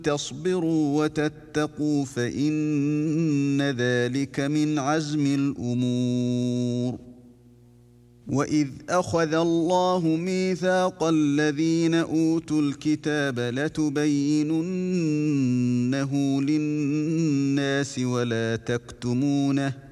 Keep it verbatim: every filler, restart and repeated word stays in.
تصبروا وتتقوا فإن ذلك من عزم الأمور. وإذ أخذ الله ميثاق الذين أوتوا الكتاب لتبيننه للناس ولا تكتمونه